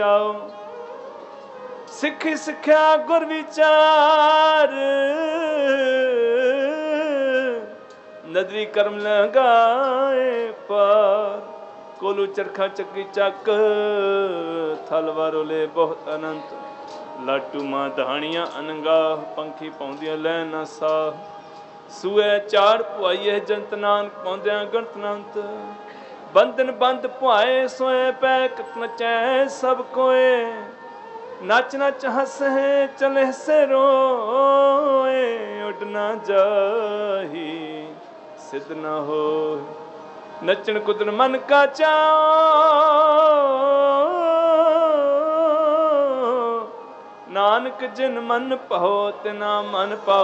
ਜਾਓ। ਸਿੱਖੀ ਸਿੱਖਿਆ ਗੁਰ ਵਿਚਾਰ, ਨਦਰੀ ਕਰਮ ਲਗਾਏ ਪਾਰ। ਕੋਲੂ ਚਰਖਾ ਚੱਕੀ ਚੱਕ, ਥਲ ਵਾਰੋਲੇ ਬਹੁਤ ਅਨੰਤ। ਲਾਟੂ ਮਾਂ ਦਹਾਣੀਆਂ ਅਨੰਗਾਹ, ਪੰਖੀ ਪਾਉਂਦੀਆਂ ਲੈ ਨਾ ਸਾਹ। ਸੂਏ ਚਾੜ ਪੁਆਈਏ ਜੰਤ ਨਾਨਕ, ਪਾਉਂਦਿਆਂ ਗਣਤ ਅਨੰਤ। ਬੰਧਨ ਬੰਦ ਪੁਆਏ ਸੋਏ ਪੈ, ਨਚੈ ਸਭ ਕੋਏ। ਨੱਚ ਨੱਚ ਹੱਸੇ ਚਲੇ ਸੇ ਰੋਏ, ਉੱਡ ਨਾ ਜਾਹੀ ਸਿੱਧ ਨਾ ਹੋਏ। ਨੱਚਣ ਕੁੱਦਣ ਮਨ ਕਾ ਚਾਉ, ਨਾਨਕ ਜਿਨ ਮਨ ਭਾਉ ਤਿਨਾ ਮਨ ਪਾਉ।